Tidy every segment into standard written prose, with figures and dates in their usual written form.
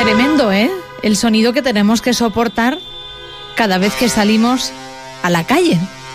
Tremendo, ¿eh? El sonido que tenemos que soportar cada vez que salimos a la calle.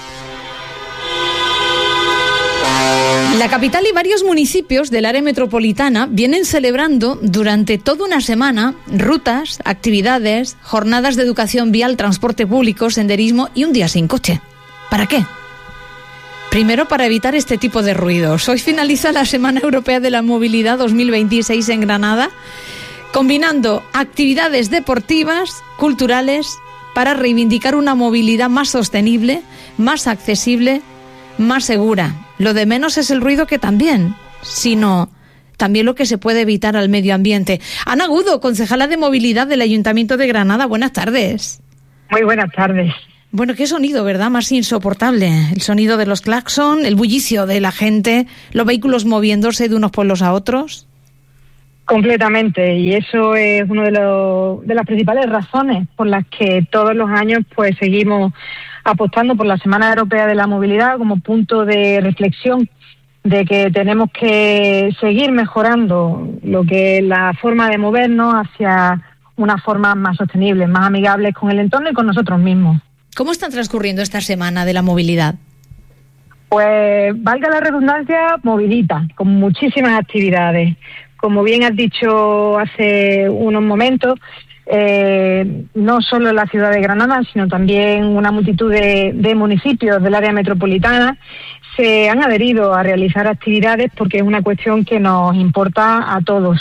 La capital y varios municipios del área metropolitana vienen celebrando durante toda una semana rutas, actividades, jornadas de educación vial, transporte público, senderismo y un día sin coche. ¿Para qué? Primero, para evitar este tipo de ruidos. Hoy finaliza la Semana Europea de la Movilidad 2026 en Granada, combinando actividades deportivas, culturales, para reivindicar una movilidad más sostenible, más accesible, más segura. Lo de menos es el ruido que también, sino también lo que se puede evitar al medio ambiente. Ana Agudo, concejala de Movilidad del Ayuntamiento de Granada, buenas tardes. Muy buenas tardes. Bueno, qué sonido, ¿verdad? Más insoportable. El sonido de los claxon, el bullicio de la gente, los vehículos moviéndose de unos pueblos a otros. Completamente, y eso es una de las principales razones por las que todos los años pues seguimos apostando por la Semana Europea de la Movilidad como punto de reflexión de que tenemos que seguir mejorando lo que es la forma de movernos hacia una forma más sostenible, más amigable con el entorno y con nosotros mismos. ¿Cómo está transcurriendo esta Semana de la Movilidad? Pues, valga la redundancia, movidita, con muchísimas actividades. Como bien has dicho hace unos momentos, no solo en la ciudad de Granada, sino también una multitud de municipios del área metropolitana se han adherido a realizar actividades porque es una cuestión que nos importa a todos.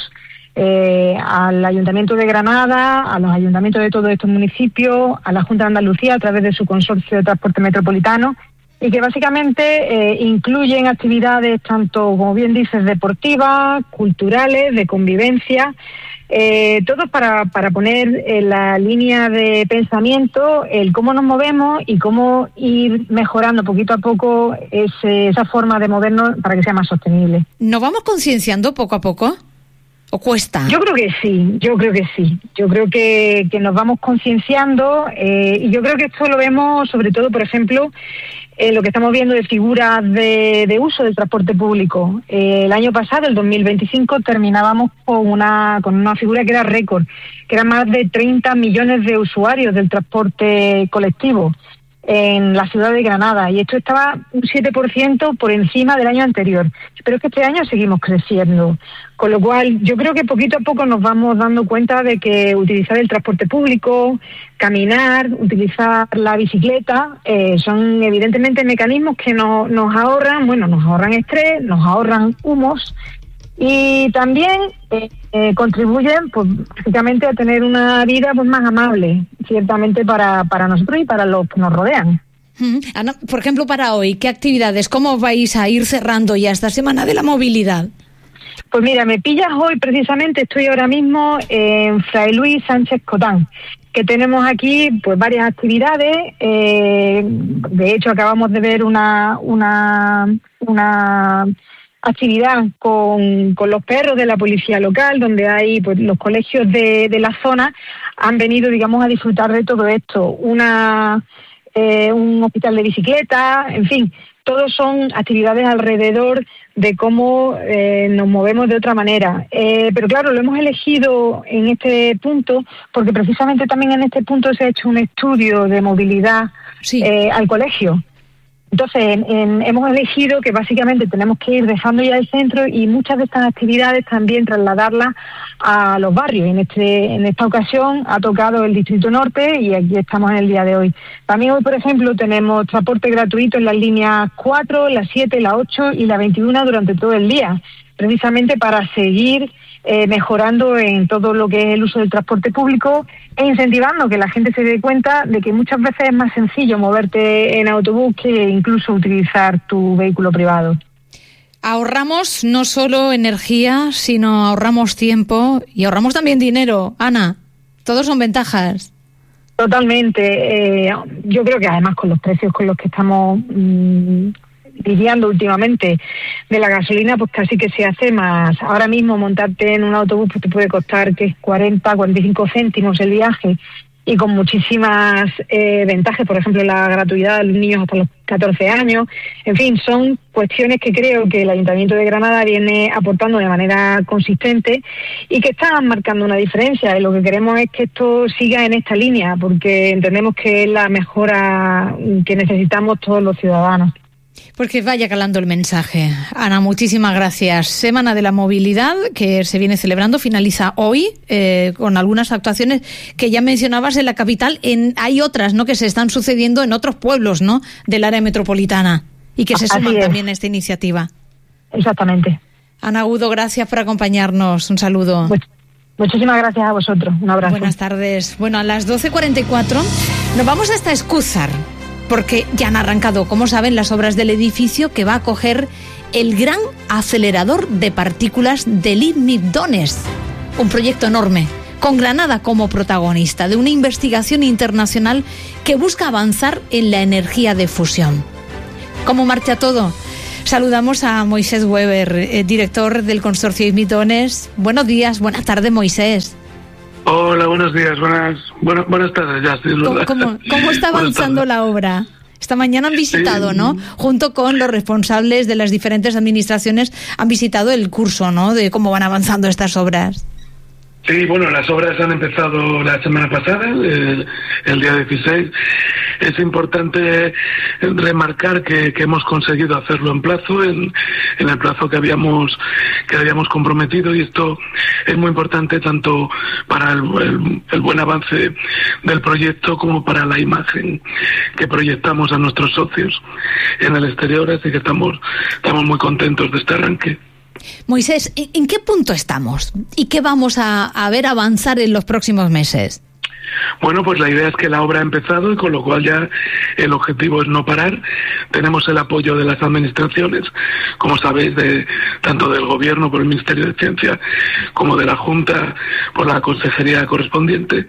Al Ayuntamiento de Granada, a los ayuntamientos de todos estos municipios, a la Junta de Andalucía a través de su consorcio de transporte metropolitano, y que básicamente incluyen actividades tanto, como bien dices, deportivas, culturales, de convivencia, todo para poner en la línea de pensamiento el cómo nos movemos y cómo ir mejorando poquito a poco esa forma de movernos para que sea más sostenible. ¿Nos vamos concienciando poco a poco? ¿O cuesta? Yo creo que sí. Yo creo que nos vamos concienciando y yo creo que esto lo vemos sobre todo, por ejemplo, lo que estamos viendo de figuras de uso del transporte público. El año pasado, el 2025, terminábamos con una figura que era récord, que eran más de 30 millones de usuarios del transporte colectivo en la ciudad de Granada, y esto estaba un 7% por encima del año anterior. Pero es que este año seguimos creciendo, con lo cual yo creo que poquito a poco nos vamos dando cuenta de que utilizar el transporte público, caminar, utilizar la bicicleta, son evidentemente mecanismos que nos ahorran estrés, nos ahorran humos, y también contribuyen pues básicamente a tener una vida pues más amable, ciertamente para nosotros y para los que nos rodean. Ana, por ejemplo, para hoy, ¿qué actividades? ¿Cómo vais a ir cerrando ya esta Semana de la Movilidad? Pues mira, me pillas hoy precisamente, estoy ahora mismo en Fray Luis Sánchez Cotán, que tenemos aquí pues varias actividades. De hecho, acabamos de ver una actividad con los perros de la policía local, donde hay pues los colegios de la zona han venido, digamos, a disfrutar de todo esto. Un hospital de bicicleta, en fin, todos son actividades alrededor de cómo nos movemos de otra manera. Pero claro, lo hemos elegido en este punto porque precisamente también en este punto se ha hecho un estudio de movilidad al colegio. Entonces, hemos elegido que básicamente tenemos que ir dejando ya el centro y muchas de estas actividades también trasladarlas a los barrios. En esta ocasión ha tocado el Distrito Norte y aquí estamos en el día de hoy. También hoy, por ejemplo, tenemos transporte gratuito en las líneas 4, la 7, la 8 y la 21 durante todo el día, precisamente para seguir mejorando en todo lo que es el uso del transporte público e incentivando que la gente se dé cuenta de que muchas veces es más sencillo moverte en autobús que incluso utilizar tu vehículo privado. Ahorramos no solo energía, sino ahorramos tiempo y ahorramos también dinero. Ana, todos son ventajas. Totalmente. Yo creo que además con los precios con los que estamos lidiando últimamente de la gasolina, pues casi que se hace más. Ahora mismo montarte en un autobús pues te puede costar que es 40, 45 céntimos el viaje, y con muchísimas ventajas, por ejemplo, la gratuidad de los niños hasta los 14 años. En fin, son cuestiones que creo que el Ayuntamiento de Granada viene aportando de manera consistente y que están marcando una diferencia. Y lo que queremos es que esto siga en esta línea, porque entendemos que es la mejora que necesitamos todos los ciudadanos. Pues que vaya calando el mensaje. Ana, muchísimas gracias. Semana de la Movilidad que se viene celebrando, finaliza hoy con algunas actuaciones que ya mencionabas en la capital. Hay otras, ¿no?, que se están sucediendo en otros pueblos, ¿no?, del área metropolitana y que se suman también a esta iniciativa. Exactamente. Ana Agudo, gracias por acompañarnos. Un saludo. Muchísimas gracias a vosotros. Un abrazo. Buenas tardes. Bueno, a las 12:44 nos vamos hasta Escúzar, porque ya han arrancado, como saben, las obras del edificio que va a acoger el gran acelerador de partículas del IPMIP Donest. Un proyecto enorme, con Granada como protagonista, de una investigación internacional que busca avanzar en la energía de fusión. ¿Cómo marcha todo? Saludamos a Moisés Weber, director del consorcio IPMIP Donest. Buenos días, buenas tardes, Moisés. Hola, buenos días, buenas tardes ya. Sí, ¿Cómo está avanzando la obra? Esta mañana han visitado, sí, ¿no? Junto con los responsables de las diferentes administraciones, han visitado el curso, ¿no?, de cómo van avanzando estas obras. Sí, bueno, las obras han empezado la semana pasada, el día 16. Es importante remarcar que hemos conseguido hacerlo en plazo, en el plazo que habíamos comprometido, y esto es muy importante tanto para el buen avance del proyecto como para la imagen que proyectamos a nuestros socios en el exterior, así que estamos muy contentos de este arranque. Moisés, ¿en qué punto estamos? ¿Y qué vamos a ver avanzar en los próximos meses? Bueno, pues la idea es que la obra ha empezado y con lo cual ya el objetivo es no parar. Tenemos el apoyo de las administraciones, como sabéis, tanto del Gobierno por el Ministerio de Ciencia como de la Junta por la consejería correspondiente,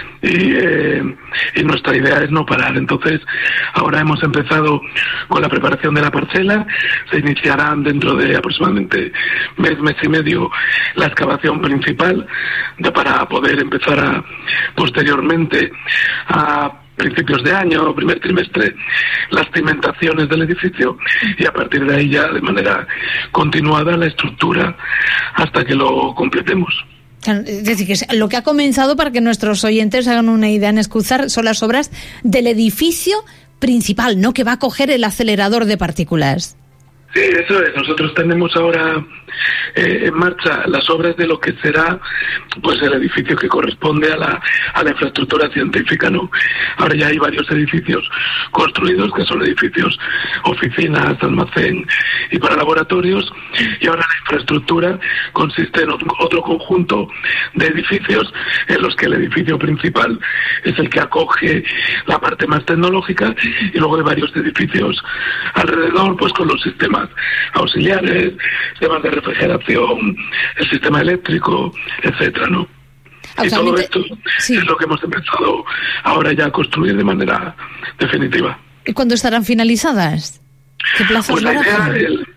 y nuestra idea es no parar. Entonces, ahora hemos empezado con la preparación de la parcela. Se iniciarán dentro de aproximadamente mes y medio la excavación principal para poder empezar posteriormente a principios de año, primer trimestre, las cimentaciones del edificio, y a partir de ahí ya de manera continuada la estructura hasta que lo completemos. Es decir, que lo que ha comenzado, para que nuestros oyentes hagan una idea, en Escúzar son las obras del edificio principal, ¿no?, que va a coger el acelerador de partículas. Sí, eso es. Nosotros tenemos ahora en marcha las obras de lo que será pues el edificio que corresponde a la infraestructura científica, ¿no? Ahora ya hay varios edificios construidos que son edificios, oficinas, almacén y para laboratorios, y ahora la infraestructura consiste en otro conjunto de edificios en los que el edificio principal es el que acoge la parte más tecnológica, y luego hay varios edificios alrededor, pues con los sistemas auxiliares, sistemas de refrigeración, el sistema eléctrico, etcétera, ¿no? Y todo esto sí es lo que hemos empezado ahora ya a construir de manera definitiva. ¿Y cuándo estarán finalizadas? ¿Qué plazos barajan?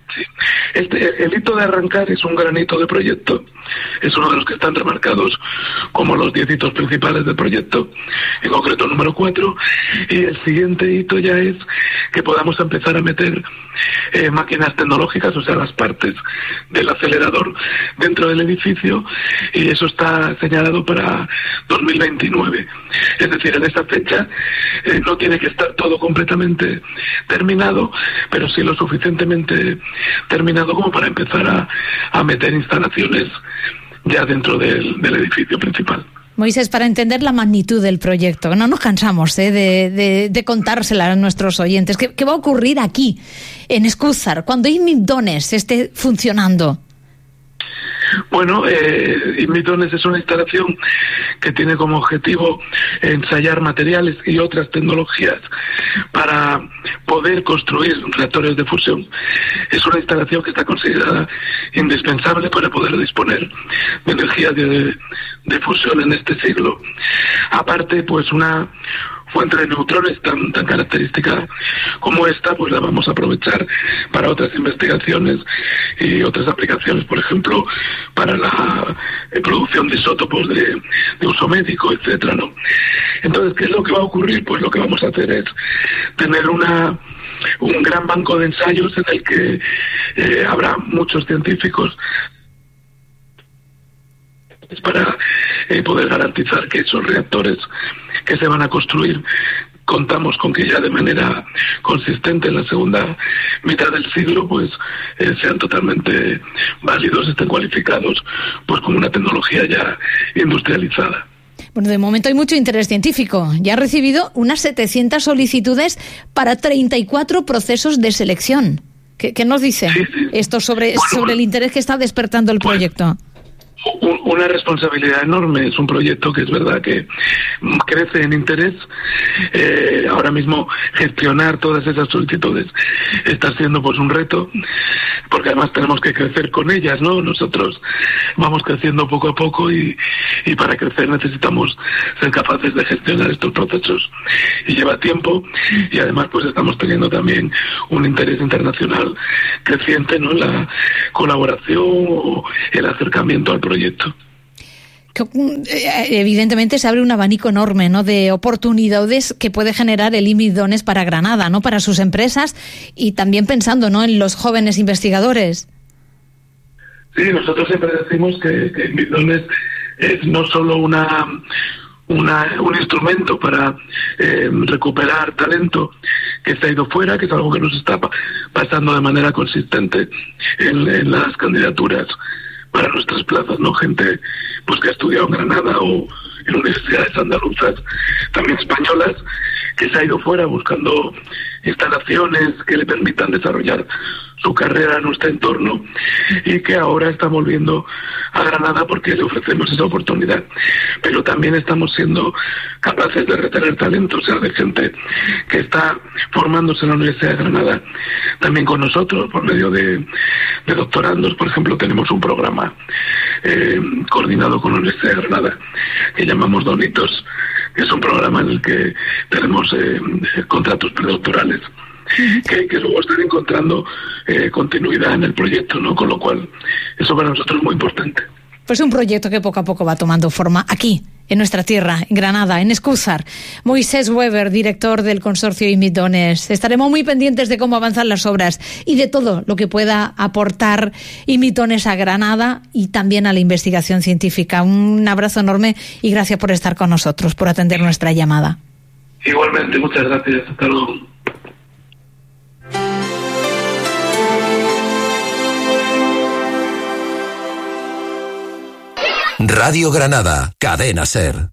El hito de arrancar es un gran hito de proyecto, es uno de los que están remarcados como los 10 hitos principales del proyecto, en concreto número 4, y el siguiente hito ya es que podamos empezar a meter máquinas tecnológicas, o sea, las partes del acelerador dentro del edificio, y eso está señalado para 2029. Es decir, en esa fecha no tiene que estar todo completamente terminado, pero sí lo suficientemente terminado como para empezar a meter instalaciones ya dentro del edificio principal. Moisés, para entender la magnitud del proyecto, no nos cansamos de contársela a nuestros oyentes. ¿Qué va a ocurrir aquí, en Escúzar, cuando IPMIP Donest esté funcionando? Bueno, IPMIP Donest es una instalación que tiene como objetivo ensayar materiales y otras tecnologías para poder construir reactores de fusión. Es una instalación que está considerada indispensable para poder disponer de energía de fusión en este siglo. Aparte, pues una fuente de neutrones tan característica como esta, pues la vamos a aprovechar para otras investigaciones y otras aplicaciones, por ejemplo, para la producción de isótopos de uso médico, etcétera, ¿no? Entonces, ¿qué es lo que va a ocurrir? Pues lo que vamos a hacer es tener un gran banco de ensayos en el que habrá muchos científicos para poder garantizar que esos reactores que se van a construir, contamos con que ya de manera consistente en la segunda mitad del siglo pues sean totalmente válidos, estén cualificados pues como una tecnología ya industrializada. Bueno, de momento hay mucho interés científico. Ya ha recibido unas 700 solicitudes para 34 procesos de selección. ¿Qué nos dice esto sobre el interés que está despertando el proyecto? Una responsabilidad enorme. Es un proyecto que es verdad que crece en interés. Ahora mismo gestionar todas esas solicitudes está siendo pues un reto, porque además tenemos que crecer con ellas, ¿no? Nosotros vamos creciendo poco a poco y para crecer necesitamos ser capaces de gestionar estos procesos y lleva tiempo, y además pues estamos teniendo también un interés internacional creciente, ¿no? En la colaboración o el acercamiento al proyecto. Evidentemente se abre un abanico enorme, ¿no?, de oportunidades que puede generar el IMIDones para Granada, ¿no?, para sus empresas, y también pensando, ¿no?, en los jóvenes investigadores. Sí, nosotros siempre decimos que IMIDones es no solo un instrumento para recuperar talento que se ha ido fuera, que es algo que nos está pasando de manera consistente en las candidaturas para nuestras plazas, ¿no? Gente pues que ha estudiado en Granada o en universidades andaluzas, también españolas, que se ha ido fuera buscando instalaciones que le permitan desarrollar su carrera en nuestro entorno, y que ahora está volviendo a Granada porque le ofrecemos esa oportunidad. Pero también estamos siendo capaces de retener talento, o sea, de gente que está formándose en la Universidad de Granada también con nosotros por medio de doctorandos. Por ejemplo, tenemos un programa coordinado con la Universidad de Granada que llamamos Donitos, que es un programa en el que tenemos contratos predoctorales que luego están encontrando continuidad en el proyecto, ¿no? Con lo cual, eso para nosotros es muy importante. Pues un proyecto que poco a poco va tomando forma aquí, en nuestra tierra, en Granada, en Escúzar. Moisés Weber, director del consorcio IMIDones. Estaremos muy pendientes de cómo avanzan las obras y de todo lo que pueda aportar IMIDones a Granada y también a la investigación científica. Un abrazo enorme y gracias por estar con nosotros, por atender nuestra llamada. Igualmente, muchas gracias. Hasta luego. Radio Granada, Cadena SER.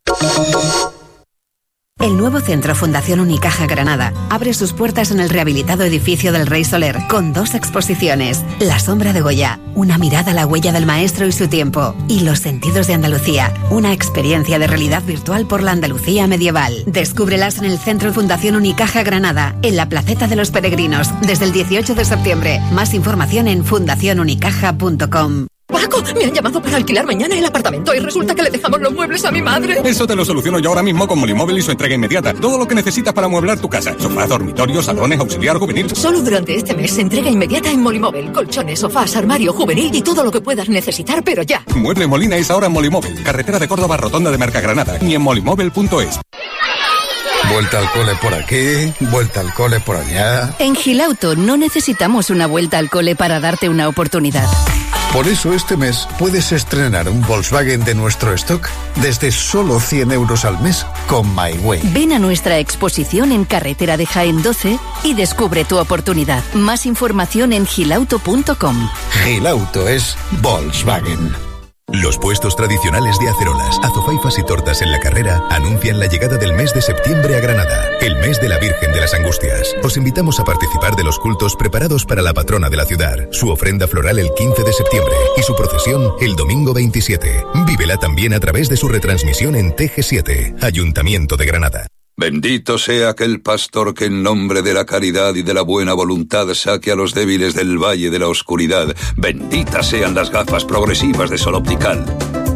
El nuevo Centro Fundación Unicaja Granada abre sus puertas en el rehabilitado edificio del Rey Soler con 2 exposiciones: La sombra de Goya, una mirada a la huella del maestro y su tiempo, y Los sentidos de Andalucía, una experiencia de realidad virtual por la Andalucía medieval. Descúbrelas en el Centro Fundación Unicaja Granada, en la Placeta de los Peregrinos, desde el 18 de septiembre. Más información en fundacionunicaja.com. Paco, me han llamado para alquilar mañana el apartamento y resulta que le dejamos los muebles a mi madre. Eso te lo soluciono yo ahora mismo con Molimóvil y su entrega inmediata. Todo lo que necesitas para amueblar tu casa: sofá, dormitorio, salones, auxiliar juvenil. Solo durante este mes, entrega inmediata en Molimóvil. Colchones, sofás, armario juvenil y todo lo que puedas necesitar, pero ya. Mueble Molina es ahora en Molimóvil. Carretera de Córdoba, Rotonda de Mercagranada. Y en molimóvil.es. Vuelta al cole por aquí, vuelta al cole por allá. En Gilauto no necesitamos una vuelta al cole para darte una oportunidad. Por eso este mes puedes estrenar un Volkswagen de nuestro stock desde solo 100 euros al mes con MyWay. Ven a nuestra exposición en Carretera de Jaén 12 y descubre tu oportunidad. Más información en gilauto.com. Gilauto es Volkswagen. Los puestos tradicionales de acerolas, azofaifas y tortas en la Carrera anuncian la llegada del mes de septiembre a Granada, el mes de la Virgen de las Angustias. Os invitamos a participar de los cultos preparados para la patrona de la ciudad, su ofrenda floral el 15 de septiembre y su procesión el domingo 27. Vívela también a través de su retransmisión en TG7, Ayuntamiento de Granada. Bendito sea aquel pastor que en nombre de la caridad y de la buena voluntad saque a los débiles del valle de la oscuridad. Benditas sean las gafas progresivas de Sol Optical.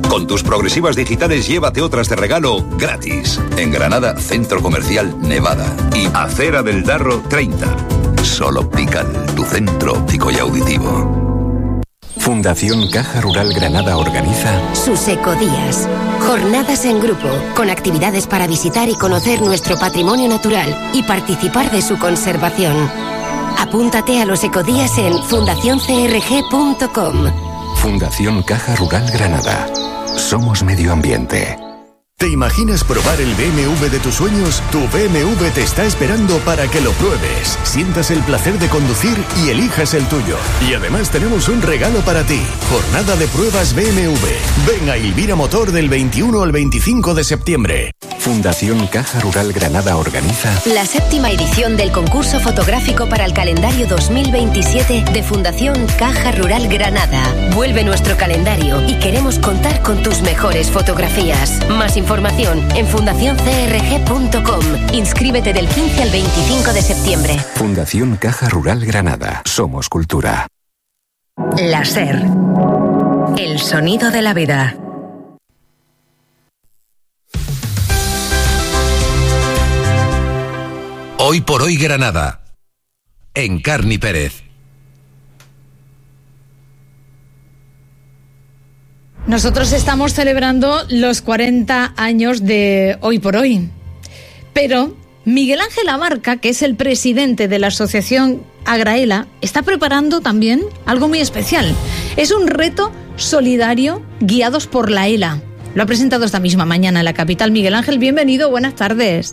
Con tus progresivas digitales llévate otras de regalo gratis. En Granada, Centro Comercial Nevada. Y Acera del Darro 30. Sol Optical, tu centro óptico y auditivo. Fundación Caja Rural Granada organiza sus ecodías. Jornadas en grupo, con actividades para visitar y conocer nuestro patrimonio natural y participar de su conservación. Apúntate a los ecodías en fundacioncrg.com. Fundación Caja Rural Granada. Somos medio ambiente. ¿Te imaginas probar el BMW de tus sueños? Tu BMW te está esperando para que lo pruebes, sientas el placer de conducir y elijas el tuyo. Y además tenemos un regalo para ti. Jornada de pruebas BMW. Ven a Elvira Motor del 21 al 25 de septiembre. Fundación Caja Rural Granada organiza la 7ª edición del concurso fotográfico para el calendario 2027 de Fundación Caja Rural Granada. Vuelve nuestro calendario y queremos contar con tus mejores fotografías. Más información en fundacioncrg.com. Inscríbete del 15 al 25 de septiembre. Fundación Caja Rural Granada. Somos cultura. La SER. El sonido de la vida. Hoy por hoy Granada. Encarni Pérez. Nosotros estamos celebrando los 40 años de Hoy por Hoy. Pero Miguel Ángel Abarca, que es el presidente de la asociación Agraela, está preparando también algo muy especial. Es un reto solidario guiados por la ELA. Lo ha presentado esta misma mañana en la capital. Miguel Ángel, bienvenido, buenas tardes.